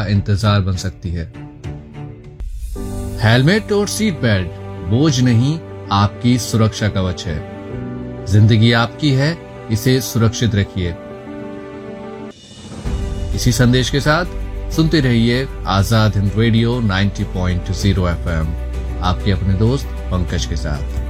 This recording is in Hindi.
का इंतजार बन सकती है। हेलमेट और सीट बेल्ट बोझ नहीं, आपकी सुरक्षा कवच है। जिंदगी आपकी है, इसे सुरक्षित रखिए। इसी संदेश के साथ सुनते रहिए आजाद हिंद रेडियो 90.0 FM, आपके अपने दोस्त पंकज के साथ।